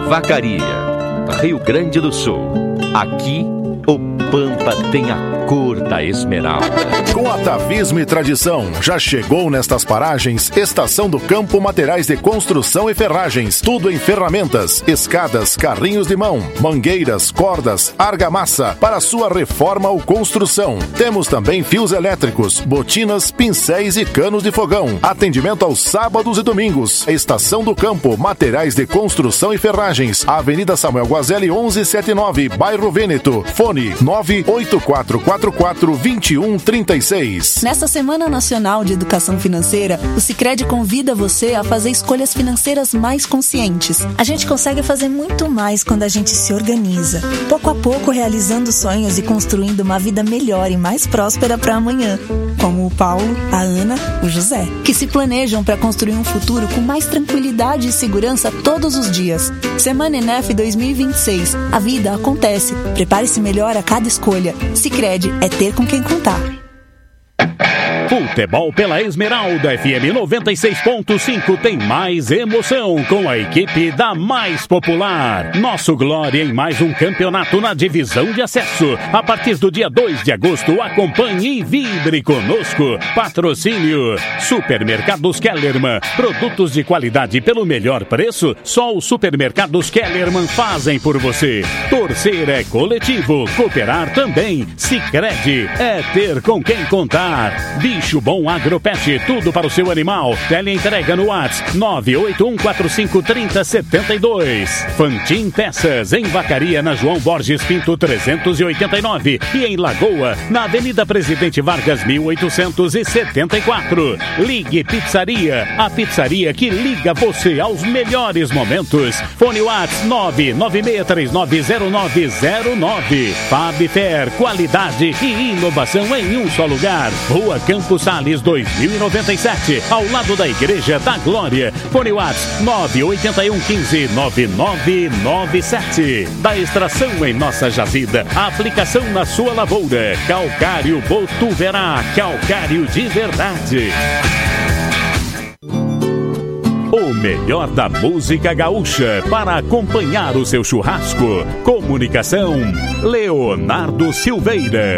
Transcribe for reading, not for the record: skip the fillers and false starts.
Vacaria, Rio Grande do Sul. Aqui, o Pampa tem a cor da esmeralda. Com atavismo e tradição, já chegou nestas paragens Estação do Campo Materiais de Construção e Ferragens. Tudo em ferramentas, escadas, carrinhos de mão, mangueiras, cordas, argamassa para sua reforma ou construção. Temos também fios elétricos, botinas, pincéis e canos de fogão. Atendimento aos sábados e domingos. Estação do Campo Materiais de Construção e Ferragens. Avenida Samuel Guazelli 1179, Bairro Vêneto. Fone 984442136. Nesta Semana Nacional de Educação Financeira, o Sicredi convida você a fazer escolhas financeiras mais conscientes. A gente consegue fazer muito mais quando a gente se organiza, pouco a pouco realizando sonhos e construindo uma vida melhor e mais próspera para amanhã, como o Paulo, a Ana, o José, que se planejam para construir um futuro com mais tranquilidade e segurança todos os dias. Semana ENEF 2026. A vida acontece. Prepare-se melhor a cada escolha. Sicredi é ter com quem contar. Futebol pela Esmeralda FM 96.5 tem mais emoção com a equipe da mais popular. Nosso Glória em mais um campeonato na divisão de acesso. A partir do dia 2 de agosto, acompanhe e vibre conosco. Patrocínio Supermercados Kellerman. Produtos de qualidade pelo melhor preço, só os Supermercados Kellerman fazem por você. Torcer é coletivo, cooperar também. Sicredi é ter com quem contar. Bicho Bom Agropet, tudo para o seu animal. Teleentrega no WhatsApp 981453072. Fantin Peças, em Vacaria, na João Borges Pinto 389 e em Lagoa, na Avenida Presidente Vargas 1874. Ligue Pizzaria, a pizzaria que liga você aos melhores momentos. Fone WhatsApp 996390909. Fabfer, qualidade e inovação em um só lugar. Rua Campos Sales 2097, ao lado da Igreja da Glória. Fone WhatsApp 981159997. Da extração em nossa jazida, a aplicação na sua lavoura. Calcário Botuverá, calcário de verdade. O melhor da música gaúcha para acompanhar o seu churrasco. Comunicação Leonardo Silveira.